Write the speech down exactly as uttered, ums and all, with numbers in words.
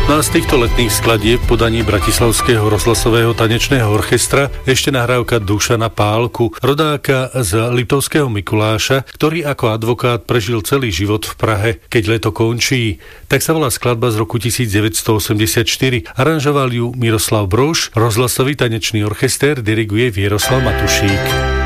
No a z týchto letných skladieb v podaní Bratislavského rozhlasového tanečného orchestra ešte nahrávka Dušana Pálku, rodáka z Liptovského Mikuláša, ktorý ako advokát prežil celý život v Prahe. Keď leto končí, tak sa volá skladba z roku devätnásťstoosemdesiatštyri. Aranžoval ju Miroslav Brož, rozhlasový tanečný orchester diriguje Vieroslav Matušík.